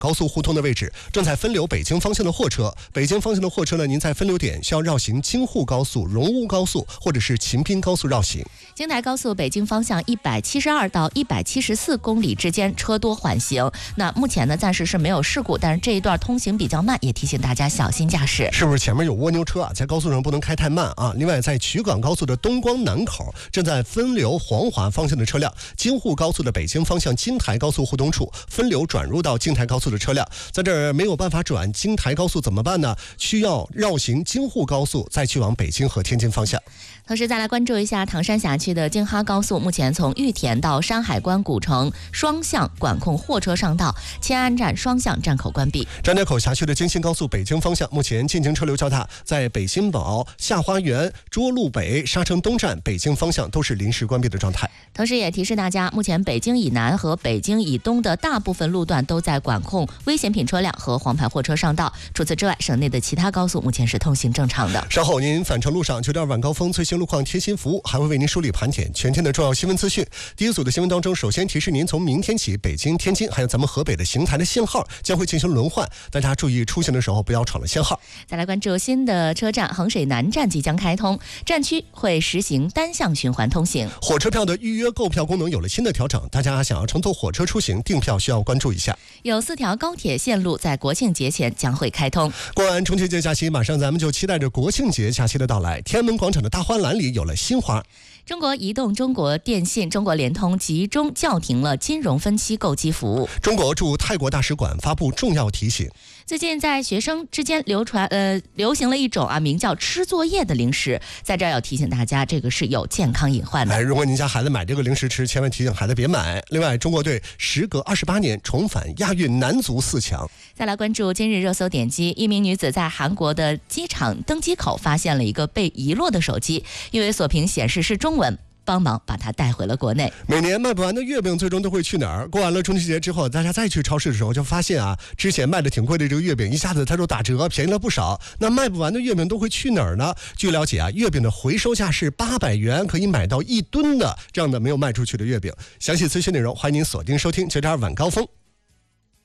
高速互通的位置，正在分流北京方向的货车。北京方向的货车呢，您在分流点需要绕行京沪高速、荣乌高速或者是秦滨高速绕行。 京台高速北京方向172到174公里之间车多缓行。那目前呢，暂时是没有事故，但是这一段通行比较慢，也提醒大家小心驾驶。 是不是前面有蜗牛车啊？在高速上不能开太慢啊！另外，在曲港高速的东光南口正在分流黄华方向的车辆，京沪高速的北京方向京台高速互通处分流转入到京台高速的车辆，在这儿没有办法转京台高速怎么办呢？需要绕行京沪高速，再去往北京和天津方向。 同时再来关注一下唐山辖区的京哈高速，目前从玉田到山海关古城双向管控货车上道，迁安站双向站口关闭。 张家口辖区的京新高速北京方向目前进京车流较大，在北新堡、下花园、涿鹿北、沙城东站北京方向都是临时关闭的状态。 同时也提示大家，目前北京以南和北京以东的大部分路段都在管控危险品车辆和黄牌货车上道。除此之外，省内的其他高速目前是通行正常的。 稍后您返程路上9点晚高峰最新路况贴心服务还会为您梳理盘点全天的重要新闻资讯。第一组的新闻当中，首先提示您，从明天起，北京、天津还有咱们河北的邢台的信号将会进行轮换，大家注意出行的时候不要闯了先号。 再来关注新的车站衡水南站即将开通，站区会实行单向循环通行。 火车票的预约购票功能有了新的调整，大家想要乘坐火车出行订票需要关注一下。 有4条高铁线路在国庆节前将会开通。 过完中秋节假期，马上咱们就期待着国庆节假期的到来。天安门广场的大花篮里有了新花。 中国移动、中国电信、中国联通集中叫停了金融分期购机服务。 中国驻泰国大使馆发布重要提醒。 最近在学生之间流行了一种名叫吃作业的零食，在这儿要提醒大家，这个是有健康隐患的。 如果您家孩子买这个零食吃，千万提醒孩子别买。另外，中国队时隔28年重返亚运男足4强。 再来关注今日热搜点击，一名女子在韩国的机场登机口发现了一个被遗落的手机，因为锁屏显示是中文，帮忙把它带回了国内。 每年卖不完的月饼最终都会去哪儿？过完了中秋节之后，大家再去超市的时候就发现之前卖的挺贵的这个月饼一下子它就打折，便宜了不少。那卖不完的月饼都会去哪儿呢？据了解月饼的回收价是800元，可以买到1吨的这样的没有卖出去的月饼。详细资讯内容欢迎您锁定收听9点2晚高峰